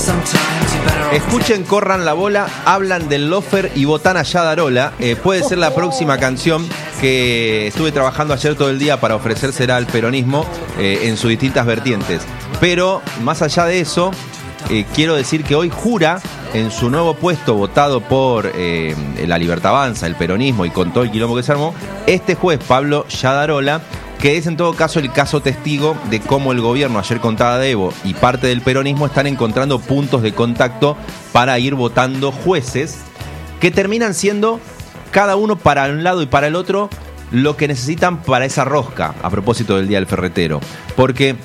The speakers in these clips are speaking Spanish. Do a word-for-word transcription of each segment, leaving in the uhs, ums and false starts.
Escuchen, corran la bola, hablan del lofer y botan a Yadarola. Eh, puede ser la próxima canción que estuve trabajando ayer todo el día para ofrecérsela al peronismo eh, en sus distintas vertientes. Pero más allá de eso, eh, quiero decir que hoy jura en su nuevo puesto, votado por eh, la Libertad Avanza, el peronismo y con todo el quilombo que se armó, este juez Pablo Yadarola, que es en todo caso el caso testigo de cómo el gobierno, ayer contaba de Evo, y parte del peronismo están encontrando puntos de contacto para ir votando jueces que terminan siendo cada uno para un lado y para el otro lo que necesitan para esa rosca, a propósito del Día del Ferretero. Porque,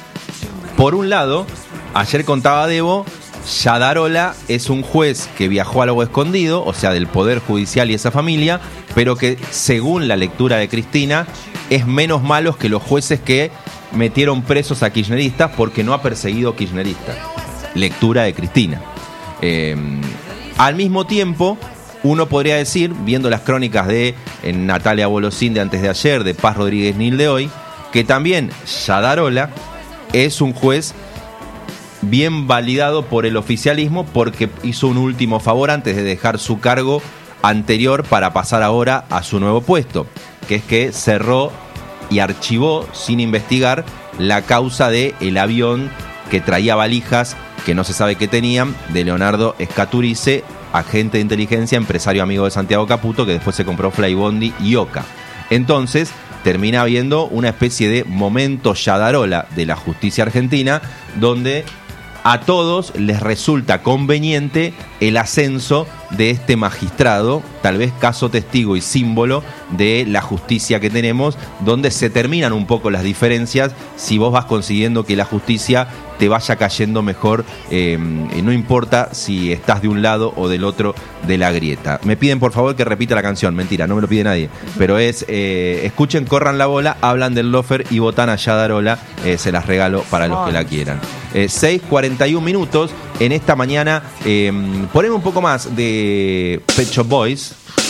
por un lado, ayer contaba de Evo, Yadarola es un juez que viajó a Lago Escondido, o sea, del Poder Judicial y esa familia, pero que, según la lectura de Cristina, es menos malo que los jueces que metieron presos a kirchneristas porque no ha perseguido kirchneristas. Lectura de Cristina. Eh, al mismo tiempo, uno podría decir, viendo las crónicas de eh, Natalia Bolosín de antes de ayer, de Paz Rodríguez Nil de hoy, que también Yadarola es un juez bien validado por el oficialismo porque hizo un último favor antes de dejar su cargo anterior para pasar ahora a su nuevo puesto, que es que cerró y archivó sin investigar la causa de el avión que traía valijas que no se sabe qué tenían, de Leonardo Escaturice, agente de inteligencia, empresario amigo de Santiago Caputo, que después se compró Flybondi y Oca. Entonces termina habiendo una especie de momento Yadarola de la justicia argentina, donde a todos les resulta conveniente el ascenso de este magistrado, tal vez caso testigo y símbolo de la justicia que tenemos, donde se terminan un poco las diferencias si vos vas consiguiendo que la justicia te vaya cayendo mejor, eh, no importa si estás de un lado o del otro de la grieta. Me piden por favor que repita la canción, mentira, no me lo pide nadie, pero es, eh, escuchen, corran la bola, hablan del lofer y votan a Yadarola, eh, se las regalo para los que la quieran. Eh, seis cuarenta y uno minutos en esta mañana, eh, ponemos un poco más de Pet Shop Boys.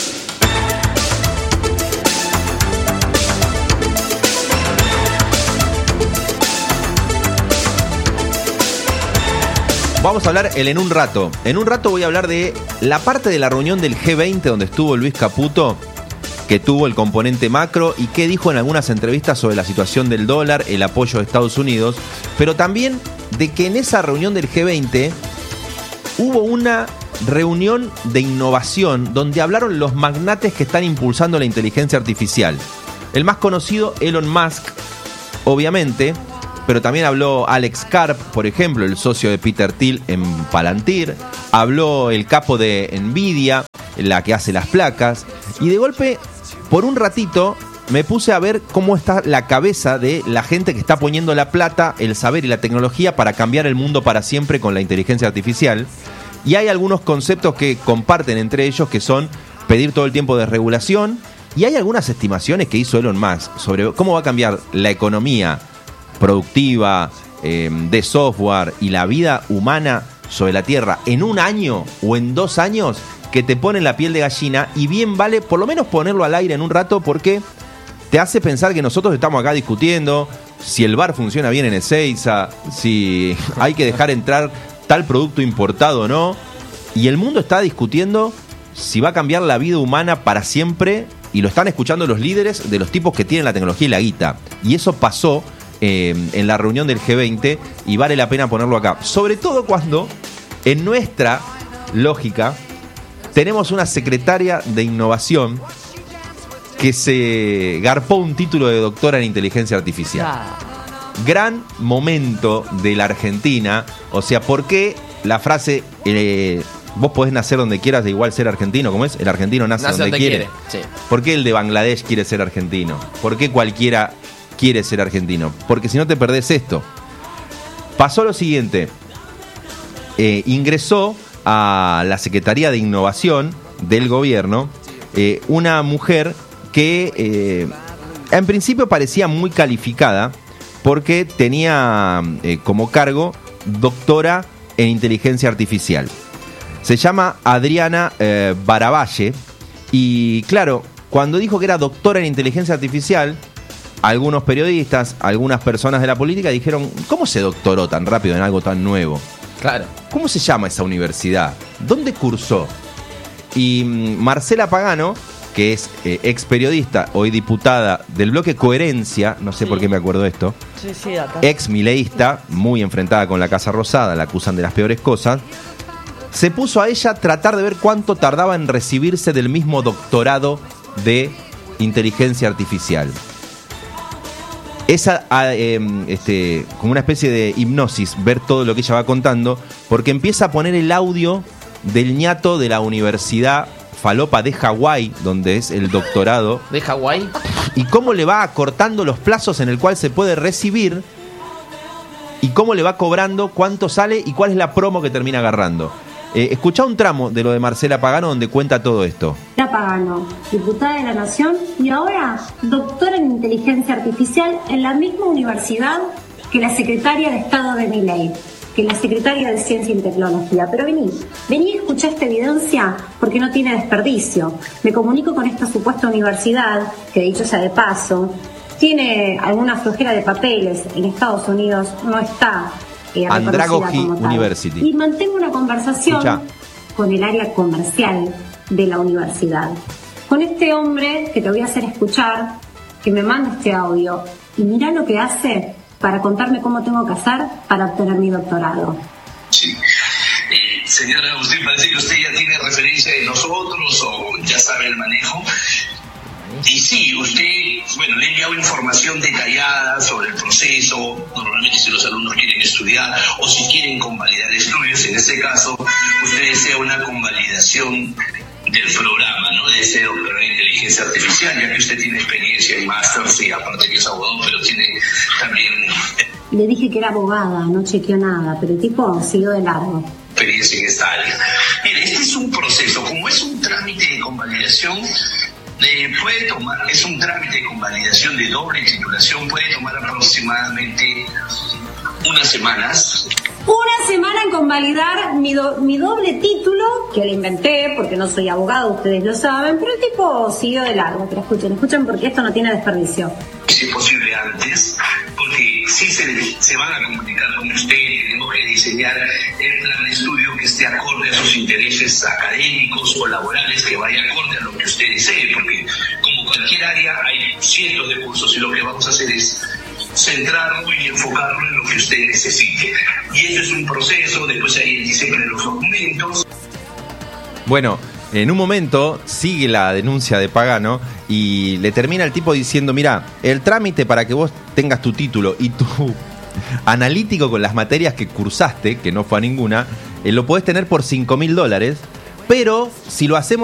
Vamos a hablar el en un rato. En un rato voy a hablar de la parte de la reunión del G veinte donde estuvo Luis Caputo, que tuvo el componente macro y que dijo en algunas entrevistas sobre la situación del dólar, el apoyo de Estados Unidos, pero también de que en esa reunión del G veinte hubo una reunión de innovación donde hablaron los magnates que están impulsando la inteligencia artificial. El más conocido, Elon Musk, obviamente, pero también habló Alex Karp, por ejemplo, el socio de Peter Thiel en Palantir. Habló el capo de Nvidia, la que hace las placas. Y de golpe, por un ratito, me puse a ver cómo está la cabeza de la gente que está poniendo la plata, el saber y la tecnología para cambiar el mundo para siempre con la inteligencia artificial. Y hay algunos conceptos que comparten entre ellos, que son pedir todo el tiempo desregulación. Y hay algunas estimaciones que hizo Elon Musk sobre cómo va a cambiar la economía productiva, eh, de software y la vida humana sobre la Tierra en un año o en dos años, que te ponen la piel de gallina. Y bien vale por lo menos ponerlo al aire en un rato, porque te hace pensar que nosotros estamos acá discutiendo si el bar funciona bien en Ezeiza, si hay que dejar entrar tal producto importado o no, y el mundo está discutiendo si va a cambiar la vida humana para siempre, y lo están escuchando los líderes de los tipos que tienen la tecnología y la guita. Y eso pasó Eh, en la reunión del G veinte y vale la pena ponerlo acá, sobre todo cuando en nuestra lógica tenemos una secretaria de innovación que se garpó un título de doctora en inteligencia artificial. Ah. Gran momento de la Argentina. O sea, ¿por qué la frase eh, vos podés nacer donde quieras de igual ser argentino? ¿Cómo es? El argentino nace, nace donde, donde quiere, quiere. Sí. ¿Por qué el de Bangladesh quiere ser argentino? ¿Por qué cualquiera quiere ser argentino? Porque si no te perdés esto. Pasó lo siguiente. Eh, ingresó a la Secretaría de Innovación del gobierno eh, una mujer que eh, en principio parecía muy calificada porque tenía eh, como cargo doctora en inteligencia artificial. Se llama Adriana eh, Baravalle y claro, cuando dijo que era doctora en inteligencia artificial, algunos periodistas, algunas personas de la política dijeron, ¿cómo se doctoró tan rápido en algo tan nuevo? Claro. ¿Cómo se llama esa universidad? ¿Dónde cursó? Y Marcela Pagano, que es eh, ex periodista, hoy diputada del bloque Coherencia, no sé sí. por qué me acuerdo de esto, sí, sí, acá. Ex mileísta, muy enfrentada con la Casa Rosada, la acusan de las peores cosas, se puso a ella tratar de ver cuánto tardaba en recibirse del mismo doctorado de inteligencia artificial. Esa, eh, este, como una especie de hipnosis, ver todo lo que ella va contando, porque empieza a poner el audio del ñato de la Universidad Falopa de Hawái, donde es el doctorado. ¿De Hawái? Y cómo le va acortando los plazos en el cual se puede recibir y cómo le va cobrando, cuánto sale y cuál es la promo que termina agarrando. Eh, escuchá un tramo de lo de Marcela Pagano donde cuenta todo esto. Marcela Pagano, diputada de la Nación y ahora doctora en inteligencia artificial en la misma universidad que la secretaria de Estado de Milei, que la secretaria de Ciencia y Tecnología. Pero vení, vení y escuchá esta evidencia porque no tiene desperdicio. Me comunico con esta supuesta universidad, que dicho sea de paso, tiene alguna flojera de papeles, en Estados Unidos no está eh, Andragogy University. Y mantengo una conversación Escucha. con el área comercial de la universidad. Con este hombre que te voy a hacer escuchar, que me manda este audio, y mirá lo que hace para contarme cómo tengo que hacer para obtener mi doctorado. Sí. Eh, señora, usted parece que usted ya tiene referencia de nosotros o ya sabe el manejo. Y sí, usted, bueno, le he enviado información detallada sobre el proceso, normalmente si los alumnos quieren estudiar o si quieren convalidar estudios, en este caso, usted desea una convalidación del programa, ¿no? De ese doctorado en inteligencia artificial, ya que usted tiene experiencia y máster, sí, aparte que es abogado, pero tiene también... Le dije que era abogada, no chequeó nada, pero el tipo siguió de largo. Experiencia en esta área. Mire, este es un proceso, como es un trámite de convalidación, eh, puede tomar, es un trámite de convalidación de doble titulación, puede tomar aproximadamente unas semanas. Una semana en convalidar mi, do, mi doble título, que le inventé porque no soy abogado, ustedes lo saben, pero el tipo siguió de largo. Pero escuchen, escuchen porque esto no tiene desperdicio. Si es posible antes, porque si se, se van a comunicar con usted, tenemos que diseñar el plan de estudio que esté acorde a sus intereses académicos o laborales, que vaya acorde a lo que usted desee, porque como cualquier área hay cientos de cursos y lo que vamos a hacer es centrarlo y enfocarlo en lo que usted necesite. Y eso es un proceso, después hay el diseño de los documentos. Bueno, en un momento sigue la denuncia de Pagano y le termina el tipo diciendo, mira, el trámite para que vos tengas tu título y tu analítico con las materias que cursaste, que no fue a ninguna, eh, lo podés tener por cinco mil dólares, pero si lo hacemos